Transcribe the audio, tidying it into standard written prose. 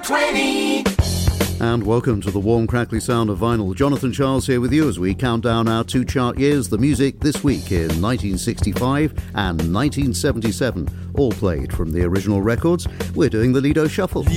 20. And welcome to the warm, crackly sound of vinyl. Jonathan Charles here with you as we count down our two chart years, the music this week in 1965 and 1977, all played from the original records. We're doing the Lido Shuffle.